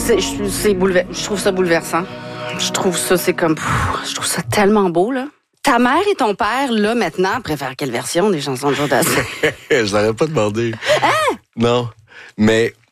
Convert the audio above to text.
Je trouve ça bouleversant. Je trouve ça, je trouve ça tellement beau, là. Ta mère et ton père, là, maintenant, préfèrent quelle version des chansons de Joe Dassin? Je l'aurais pas demandé. Hein? Non. Mais